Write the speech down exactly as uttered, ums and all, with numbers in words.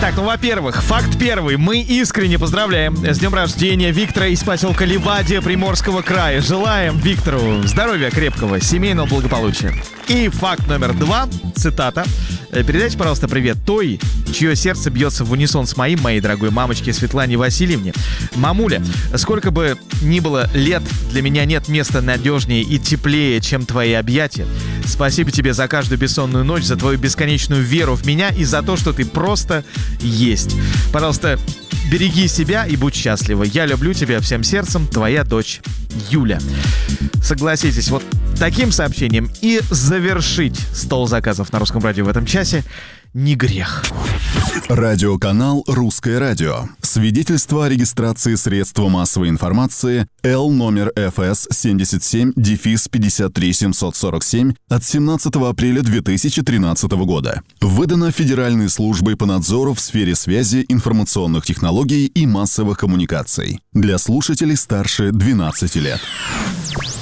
Так, ну, во-первых, факт первый. Мы искренне поздравляем с днем рождения Виктора из поселка Ливадия Приморского края. Желаем Виктору здоровья крепкого, семейного благополучия. И факт номер два, цитата. Передайте, пожалуйста, привет той, чье сердце бьется в унисон с моим, моей дорогой мамочке Светлане Васильевне. Мамуля, сколько бы ни было лет, для меня нет места надежнее и теплее, чем твои объятия. Спасибо тебе за каждую бессонную ночь, за твою бесконечную веру в меня и за то, что ты просто есть. Пожалуйста, береги себя и будь счастлива. Я люблю тебя всем сердцем, твоя дочь Юля. Согласитесь, вот таким сообщением и завершить стол заказов на Русском радио в этом часе не грех. Радиоканал «Русское радио». Свидетельство о регистрации средства массовой информации Л номер эф эс семьдесят семь пятьдесят три семьсот сорок семь от семнадцатого апреля две тысячи тринадцатого года. Выдано Федеральной службой по надзору в сфере связи, информационных технологий и массовых коммуникаций. Для слушателей старше двенадцати лет.